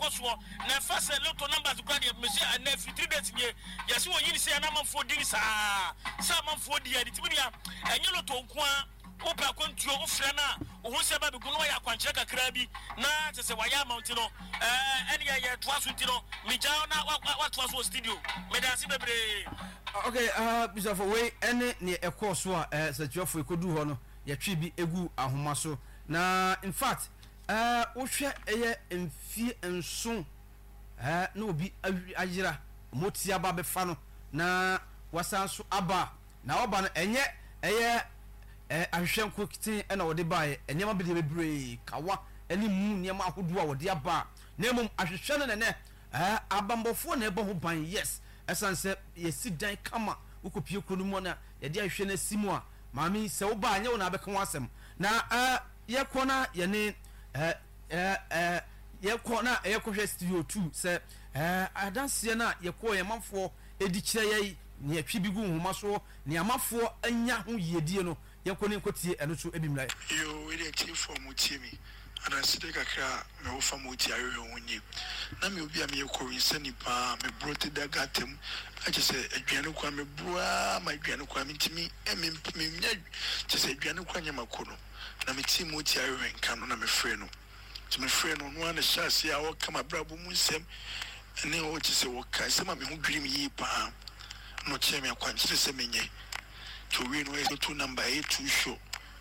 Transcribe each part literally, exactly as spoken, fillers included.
course wo na first lotto numbers kwa de me say na three days nie yes wo yiri say na manfo di sa sa manfo di adi tibia enye lotto nko a opa kwantuo ofre na wo se ba be gu no ya kwanche kakra bi na te se waya amount no eh ene ye toaso ti no me ja na wa toaso studio me da si bebre. Okay, uh bishop we ene ne ekọ so a eh sachiofo ekodu ho no ye twi bi egu ahoma so na in fact eh wo hwe eye emfie enso eh na obi ayira moti aba be fa no na wasan so aba na oba no enye eye eh ahwenko kiti na wode bae enyema be de bebre kawa eni mu nyema ahodo a wode aba na mum ahwehwe no ne eh abambofo na ebo ho ban yes esanse yesi dan kama ukopie kunu mu na ye de ahwe na simu a mami se wo ba anya wo na abeka wasem na eh ye kona ye ne eh eh ye kona ye kohwe studio two se eh adanse na ye ko ye manfo edi kire ye ne atwi bi gu homa so ne amafo anya ho yedie no ye kone nkotie eno so ebimla yo we dey team for mu timi adanse de kakra me wo fa mu ti ayo wonyi na me obi a me korinse nipa me brote daga tem aje se aduane kwa me bua ma aduane kwa me ntimi eme me nya je se aduane kwa nya makono na me ti mu ti ayo nka no na me frɛ no ti me frɛ no no ana hyase a wo kama brabo mu nsem ne wo je se wo ka se ma me hu dwirim yi pa no che me kwa nche se menye to we no e to number eight two show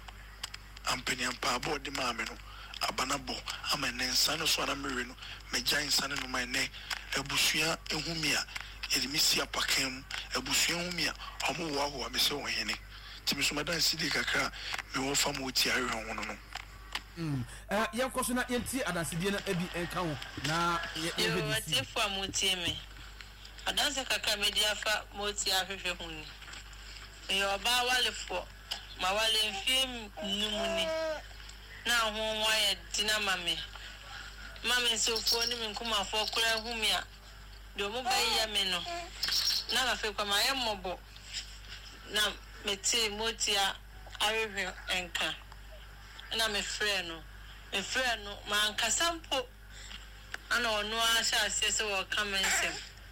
ampeni ampa board ma me no abanabo amene nsano so na mere no meja nsano no mane abusua ehumia edimisi apakam abusua ehumia omo wo aho amese wo hene timi so madan sidi kakra me wo fa mo ti awe ho no no mm eh ye koso na yenti adansidie na abi enka ho na ye ye be ti fo mo ti me adanse kakra media fa mo ti ahwehwe ho ni yo ba wale fo ma wale mfim numuni na ho waye dina mame mame so fo ni min kuma fo kura humia do mo bayi ya me no na la fe kwa ma ye mobo na meti motia arehwe enka na me frɛ no me frɛ no ma anka sampo ana ono a sha se se wo kamense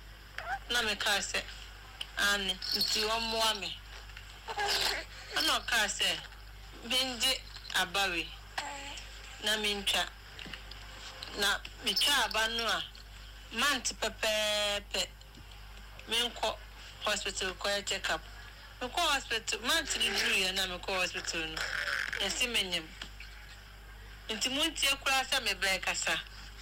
na me ka se ani nti wo mo ame ana ka se binji abawe na mincha na micha abanu a manti pepepe minko hospital ko check up minko hospital manti lidu na minko hospital no yesi menyem nti munti akura sa me break asa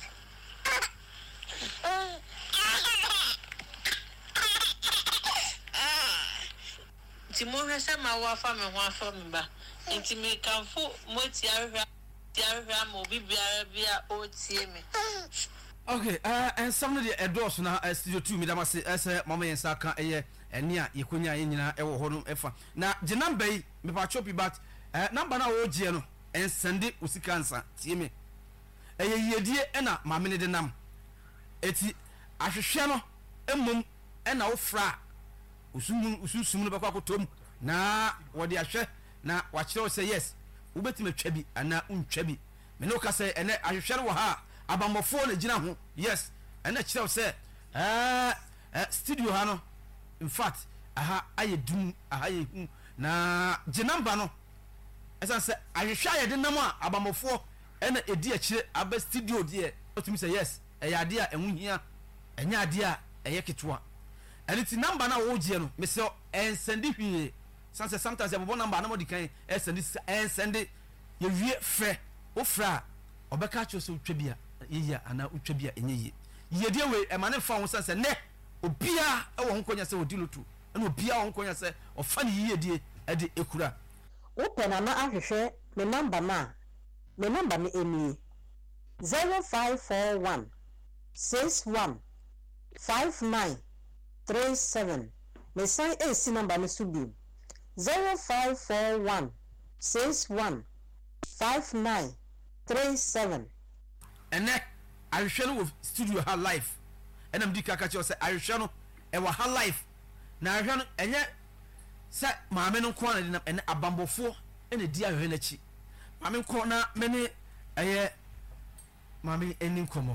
nti mo hwesa ma wa fa me ho afa me ba nti me kanfo moti ahwehwa tiarhwa mo bibia bia o tie me. Okay, uh and some of the endorse na uh, studio two me damase ese mama yensa kan eye ene a yekonya yenyina ewo ho no efa na je number yi me pa chopi but uh, number na wo je no en sende usikansa tie me eye yedie ena mama ne de nam eti ahwehwe no emum ena wo fra usum usum no bakwa kotom na wo de ahwe na wa kire wo say yes ubeti metwa bi ana untwa bi me no ka say ene ahwehwe no wo ha abamofo na gina ho yes ene kire say eh studio ha no in fact aha ayedum aha yehu na je number no esan say ahwehwe ayede nam a abamofo ene edi a kire aba studio de otumi say yes eya ade a enhu hia enya ade a eye ketwa ene ti number na wo je no me say en send hwie sanse sometimes e bobo number na mo dikan e send e send ye wie fe wo fra obeka cho so twa bia ye ana utwa bia enye ye ye de we e mane fa wo sanse ne obia e wo nkonya se odilutu na obia wo nkonya se ofa ne ye de e de ekura wo pena na ahwehwe me number ma me number me emi zero five four one six one five nine three seven me sign a si number me subi zero five four one six one five nine three seven. And then I shall with studio her life. And I'm Dika Catcher say I shall ever her life. Now I shall and yet say my men on corner and a bamboo four and a dear Venechi. I'm in corner many a mammy ending come